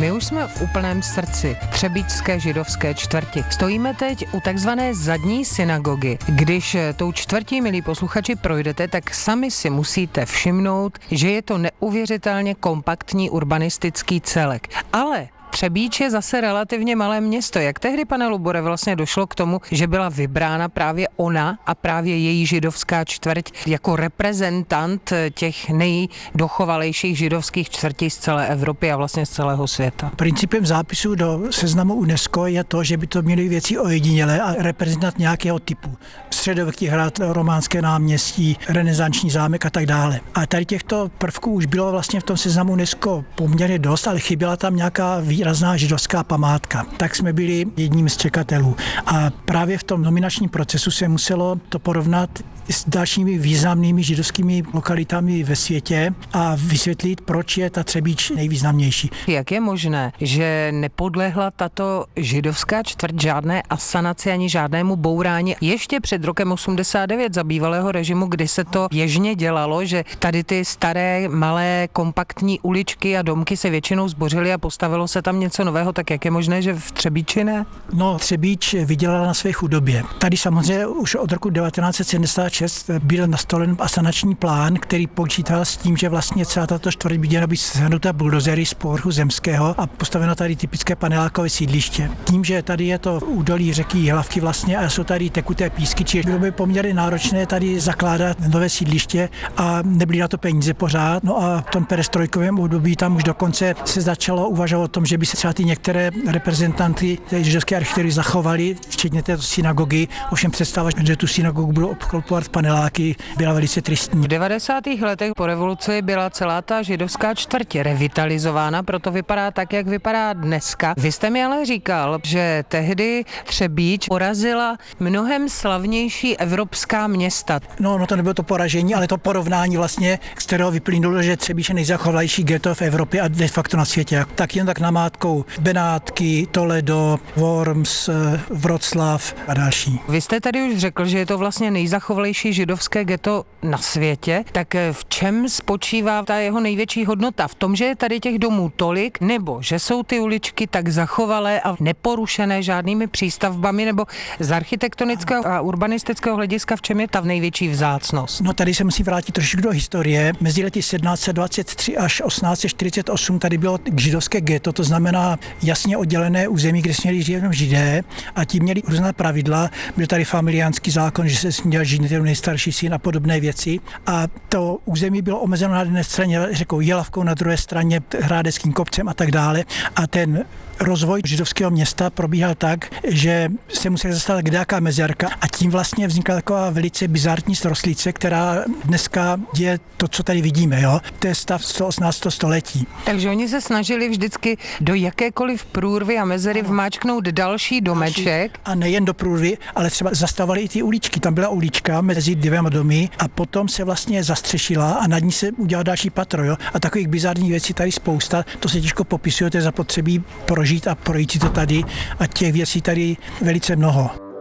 My už jsme v úplném srdci třebíčské židovské čtvrti. Stojíme teď u takzvané zadní synagogy. Když tou čtvrtí, milí posluchači, projdete, tak sami si musíte všimnout, že je to neuvěřitelně kompaktní urbanistický celek. Ale Třebíč je zase relativně malé město. Jak tehdy, pane Lubore, vlastně došlo k tomu, že byla vybrána právě ona a právě její židovská čtvrť jako reprezentant těch nejdochovalejších židovských čtvrtí z celé Evropy a vlastně z celého světa? Principem zápisu do seznamu UNESCO je to, že by to měly věci ojedinělé a reprezentant nějakého typu. Středověký hrad, románské náměstí, renesanční zámek a tak dále. A tady těchto prvků už bylo vlastně v tom seznamu UNESCO poměrně dost, ale chyběla tam nějaká výrazná židovská památka. Tak jsme byli jedním z čekatelů. A právě v tom nominačním procesu se muselo to porovnat s dalšími významnými židovskými lokalitami ve světě a vysvětlit, proč je ta Třebíč nejvýznamnější. Jak je možné, že nepodlehla tato židovská čtvrť žádné asanaci ani žádnému bourání ještě před rokem 89 za bývalého režimu, kdy se to běžně dělalo, že tady ty staré, malé, kompaktní uličky a domky se většinou zbořily a postavilo se tam něco nového, tak jak je možné, že v Třebíči ne? No, Třebíč vydělala na své chudobě. Tady samozřejmě už od roku 1976 byl nastolen asanační plán, který počítal s tím, že vlastně celá tato čtvrť by měla být shrnuta buldozery z povrchu zemského a postaveno tady typické panelákové sídliště. Tím, že tady je to údolí řeky Jihlavky vlastně a jsou tady tekuté písky, čiže bylo by poměrně náročné tady zakládat nové sídliště a nebyly na to peníze pořád. No a v tom perestrojkovém období tam už dokonce se začalo uvažovat o tom, že by se třeba ty některé reprezentanty té židovské architektury zachovali, včetně této synagogy. Ovšem představa, že tu synagogu budou obklopovat paneláky, byla velice tristní. V 90. letech po revoluci byla celá ta židovská čtvrť revitalizována, proto vypadá tak, jak vypadá dneska. Vy jste mi ale říkal, že tehdy Třebíč porazila mnohem slavnější evropská města. No to nebylo to poražení, ale to porovnání vlastně, z kterého vyplynulo, že Třebíč je nejzachovalejší ghetto v Evropě a de facto na světě. Tak jen tak namátkou Benátky, Toledo, Worms, Wroclaw a další. Vy jste tady už řekl, že je to vlastně nejzachovalejší židovské ghetto na světě, tak v čem spočívá ta jeho největší hodnota? V tom, že je tady těch domů tolik, nebo že jsou ty uličky tak zachovalé a neporušené žádnými přístavbami, nebo z architektonického a urbanistického hlediska, v čem je ta největší vzácnost? No tady se musí vrátit trošku do historie. Mezi lety 1723 až 1848 tady bylo židovské ghetto, to znamená jasně oddělené území, kde směli žít jenom židé a ti měli různá pravidla. Byl tady familiánský zákon, že se směl žít nejstarší syn a podobné věci. A to území bylo omezeno na jedné straně řekou Jihlavkou, na druhé straně Hrádeckým kopcem a tak dále. A ten rozvoj židovského města probíhal tak, že se musela zastavit kdejaká mezerka a tím vlastně vznikla taková velice bizarní srostlice, která dneska je to, co tady vidíme. Jo? To je stav 18. století. Takže oni se snažili vždycky do jakékoliv průrvy a mezery vmáčknout další domeček. A nejen do průrvy, ale třeba zastavovali i ty uličky. Tam byla ulička mezi dvěma domy a potom se vlastně zastřešila a nad ní se udělal další patro. Jo? A takových bizarních věcí tady spousta, to se těžko popisuje, to je zapotřebí prožít a projít si to tady a těch věcí tady velice mnoho.